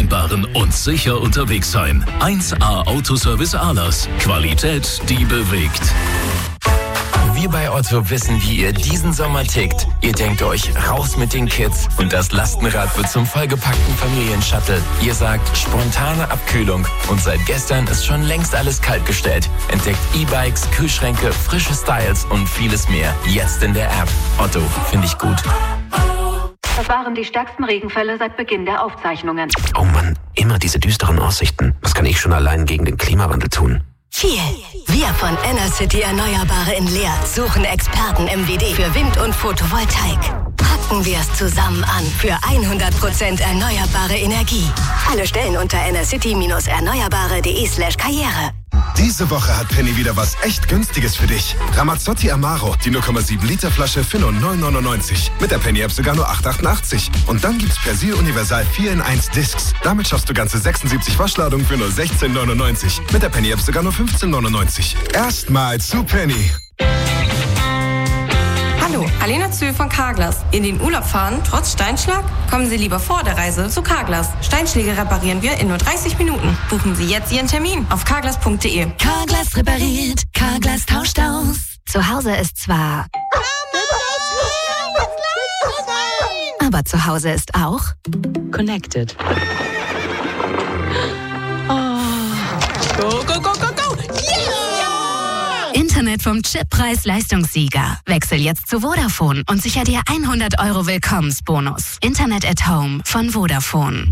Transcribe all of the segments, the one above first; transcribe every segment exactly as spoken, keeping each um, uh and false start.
vereinbaren und sicher unterwegs sein. eins A Autoservice Ahlers. Qualität, die bewegt. Wir bei Otto wissen, wie ihr diesen Sommer tickt. Ihr denkt euch, raus mit den Kids und das Lastenrad wird zum vollgepackten Familienshuttle. Ihr sagt, spontane Abkühlung und seit gestern ist schon längst alles kaltgestellt. Entdeckt E-Bikes, Kühlschränke, frische Styles und vieles mehr. Jetzt in der App. Otto, finde ich gut. Das waren die stärksten Regenfälle seit Beginn der Aufzeichnungen. Oh Mann, immer diese düsteren Aussichten. Was kann ich schon allein gegen den Klimawandel tun? Viel. Wir von Enercity Erneuerbare in Leer suchen Experten im W D für Wind- und Photovoltaik. Packen wir es zusammen an für hundert Prozent erneuerbare Energie. Alle Stellen unter enercity-erneuerbare.de slash Karriere. Diese Woche hat Penny wieder was echt Günstiges für dich. Ramazzotti Amaro, die null Komma sieben Liter Flasche für nur neun neunundneunzig. Mit der Penny App sogar nur acht achtundachtzig. Und dann gibt's Persil Universal vier in eins Discs. Damit schaffst du ganze sechsundsiebzig Waschladungen für nur sechzehn neunundneunzig. Mit der Penny App sogar nur fünfzehn neunundneunzig. Erstmal zu Penny. Hallo, Alena Zühl von Carglass. In den Urlaub fahren, trotz Steinschlag? Kommen Sie lieber vor der Reise zu Carglass. Steinschläge reparieren wir in nur dreißig Minuten. Buchen Sie jetzt Ihren Termin auf carglass punkt de. Carglass repariert, Carglass tauscht aus. Zu Hause ist zwar... Aber zu Hause ist auch... Connected. Oh. Go, go, go, go, go! Yeah! Internet vom Chip-Preis-Leistungssieger. Wechsel jetzt zu Vodafone und sicher dir hundert Euro Willkommensbonus. Internet at Home von Vodafone.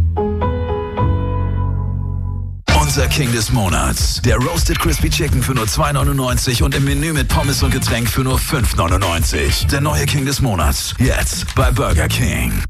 Unser King des Monats. Der Roasted Crispy Chicken für nur zwei neunundneunzig und im Menü mit Pommes und Getränk für nur fünf neunundneunzig. Der neue King des Monats. Jetzt bei Burger King.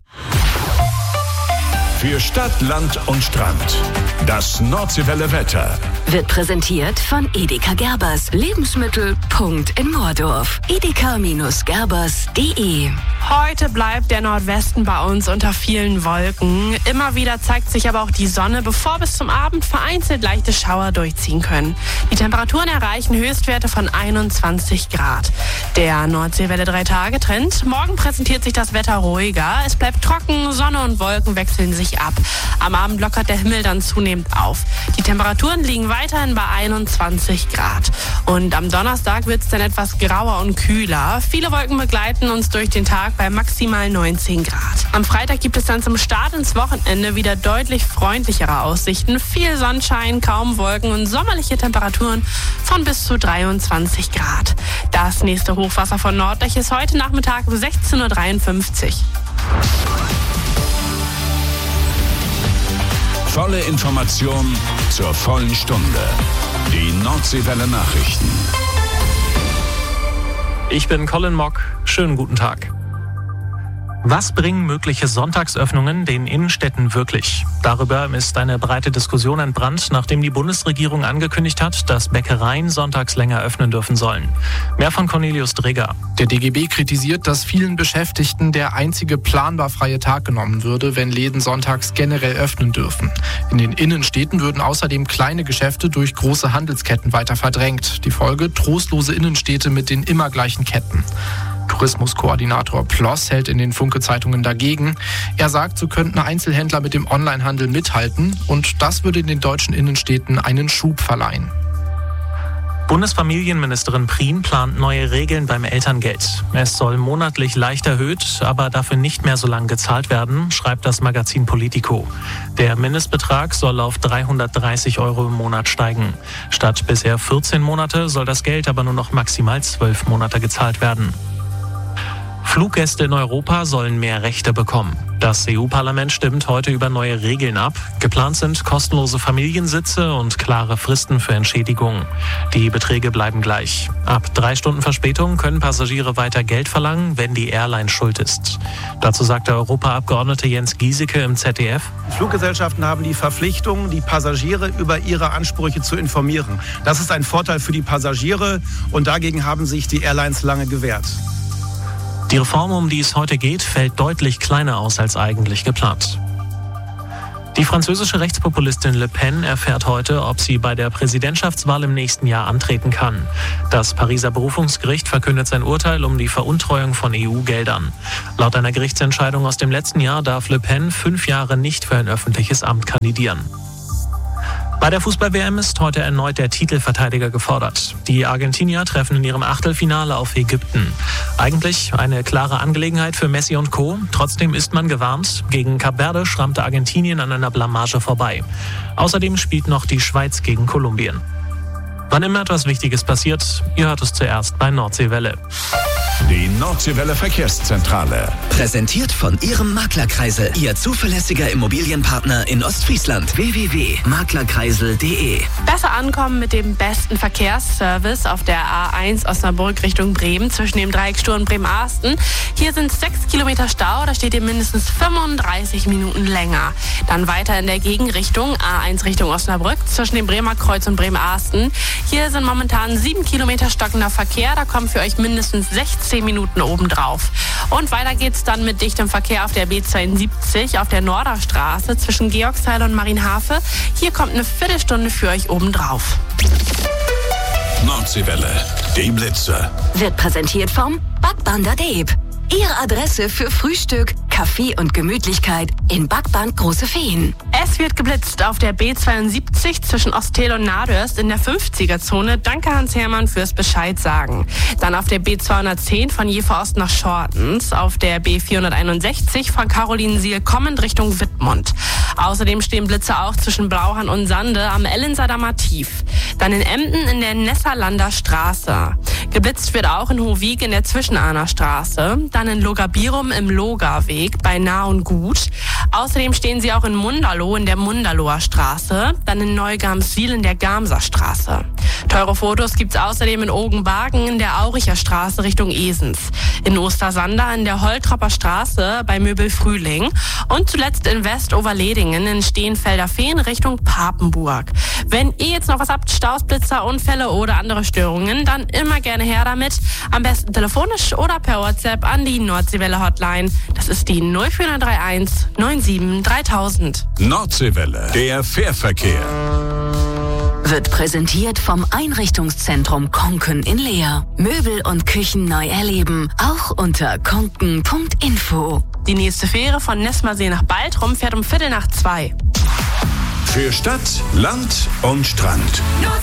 Für Stadt, Land und Strand. Das Nordseewelle Wetter. Wird präsentiert von Edeka Gerbers. Lebensmittel. Punkt in Moordorf. edeka Gerbers punkt de. Heute bleibt der Nordwesten bei uns unter vielen Wolken. Immer wieder zeigt sich aber auch die Sonne, bevor bis zum Abend vereinzelt leichte Schauer durchziehen können. Die Temperaturen erreichen Höchstwerte von einundzwanzig Grad. Der Nordseewelle drei Tage Trend. Morgen präsentiert sich das Wetter ruhiger. Es bleibt trocken, Sonne und Wolken wechseln sich ab. Am Abend lockert der Himmel dann zunehmend auf. Die Temperaturen liegen weiterhin bei einundzwanzig Grad. Und am Donnerstag wird es dann etwas grauer und kühler. Viele Wolken begleiten uns durch den Tag bei maximal neunzehn Grad. Am Freitag gibt es dann zum Start ins Wochenende wieder deutlich freundlichere Aussichten. Viel Sonnenschein, kaum Wolken und sommerliche Temperaturen von bis zu dreiundzwanzig Grad. Das nächste Hochwasser von Norddeich ist heute Nachmittag um sechzehn Uhr dreiundfünfzig. Volle Information zur vollen Stunde. Die Nordseewelle Nachrichten. Ich bin Colin Mock. Schönen guten Tag. Was bringen mögliche Sonntagsöffnungen den Innenstädten wirklich? Darüber ist eine breite Diskussion entbrannt, nachdem die Bundesregierung angekündigt hat, dass Bäckereien sonntags länger öffnen dürfen sollen. Mehr von Cornelius Dreger. Der D G B kritisiert, dass vielen Beschäftigten der einzige planbar freie Tag genommen würde, wenn Läden sonntags generell öffnen dürfen. In den Innenstädten würden außerdem kleine Geschäfte durch große Handelsketten weiter verdrängt. Die Folge: trostlose Innenstädte mit den immer gleichen Ketten. Tourismuskoordinator Ploss hält in den Funke-Zeitungen dagegen. Er sagt, so könnten Einzelhändler mit dem Onlinehandel mithalten und das würde den deutschen Innenstädten einen Schub verleihen. Bundesfamilienministerin Prien plant neue Regeln beim Elterngeld. Es soll monatlich leicht erhöht, aber dafür nicht mehr so lang gezahlt werden, schreibt das Magazin Politico. Der Mindestbetrag soll auf dreihundertdreißig Euro im Monat steigen. Statt bisher vierzehn Monate soll das Geld aber nur noch maximal zwölf Monate gezahlt werden. Fluggäste in Europa sollen mehr Rechte bekommen. Das E U-Parlament stimmt heute über neue Regeln ab. Geplant sind kostenlose Familiensitze und klare Fristen für Entschädigungen. Die Beträge bleiben gleich. Ab drei Stunden Verspätung können Passagiere weiter Geld verlangen, wenn die Airline schuld ist. Dazu sagt der Europaabgeordnete Jens Giesecke im Z D F: Fluggesellschaften haben die Verpflichtung, die Passagiere über ihre Ansprüche zu informieren. Das ist ein Vorteil für die Passagiere und dagegen haben sich die Airlines lange gewehrt. Die Reform, um die es heute geht, fällt deutlich kleiner aus als eigentlich geplant. Die französische Rechtspopulistin Le Pen erfährt heute, ob sie bei der Präsidentschaftswahl im nächsten Jahr antreten kann. Das Pariser Berufungsgericht verkündet sein Urteil um die Veruntreuung von E U-Geldern. Laut einer Gerichtsentscheidung aus dem letzten Jahr darf Le Pen fünf Jahre nicht für ein öffentliches Amt kandidieren. Bei der Fußball-W M ist heute erneut der Titelverteidiger gefordert. Die Argentinier treffen in ihrem Achtelfinale auf Ägypten. Eigentlich eine klare Angelegenheit für Messi und Co. Trotzdem ist man gewarnt. Gegen Kap Verde schrammte Argentinien an einer Blamage vorbei. Außerdem spielt noch die Schweiz gegen Kolumbien. Wann immer etwas Wichtiges passiert, ihr hört es zuerst bei Nordseewelle. Die Nordseewelle Verkehrszentrale. Präsentiert von Ihrem Maklerkreisel, Ihr zuverlässiger Immobilienpartner in Ostfriesland. w w w punkt maklerkreisel punkt de. Besser ankommen mit dem besten Verkehrsservice auf der A eins Osnabrück Richtung Bremen zwischen dem Dreieck Stur und Bremen-Arsten. Hier sind sechs Kilometer Stau, da steht ihr mindestens fünfunddreißig Minuten länger. Dann weiter in der Gegenrichtung, A eins Richtung Osnabrück zwischen dem Bremer Kreuz und Bremen-Arsten. Hier sind momentan sieben Kilometer stockender Verkehr, da kommen für euch mindestens sechzehn Minuten obendrauf. Und weiter geht's dann mit dichtem Verkehr auf der B zweiundsiebzig auf der Norderstraße zwischen Georgsheil und Marienhafe. Hier kommt eine Viertelstunde für euch obendrauf. Nordseewelle, die Blitze. Wird präsentiert vom Backband Adeb. Ihre Adresse für Frühstück, Kaffee und Gemütlichkeit in Backband Große Feen. Es wird geblitzt auf der B zweiundsiebzig zwischen Ostel und Nadörst in der fünfziger-Zone. Danke Hans Hermann fürs Bescheid sagen. Dann auf der B zweihundertzehn von Jever Ost nach Schortens, auf der B vierhunderteinundsechzig von Carolinensiel kommend Richtung Wittmund. Außerdem stehen Blitze auch zwischen Brauchern und Sande am Ellensadamer Tief. Dann in Emden in der Nessalander Straße. Geblitzt wird auch in Hohwig in der Zwischenahner Straße. Dann in Logabirum im Logaweg bei Nah und Gut. Außerdem stehen sie auch in Munderloh in der Munderloher Straße. Dann in Neugamswil in der Gamser Straße. Teure Fotos gibt's außerdem in Ogenbargen in der Auricher Straße Richtung Esens. In Ostersander in der Holtropper Straße bei Möbel Frühling. Und zuletzt in Westoverledingen in Steenfelder Feen Richtung Papenburg. Wenn ihr jetzt noch was habt, Staus, Blitzer, Unfälle oder andere Störungen, dann immer gerne her damit. Am besten telefonisch oder per WhatsApp an die Nordseewelle Hotline. Das ist die null vier drei eins neun sieben dreitausend. Nordseewelle, der Fährverkehr. Wird präsentiert vom Einrichtungszentrum Konken in Leer. Möbel und Küchen neu erleben, auch unter konken punkt info. Die nächste Fähre von Nessmersee nach Baltrum fährt um Viertel nach zwei. Für Stadt, Land und Strand.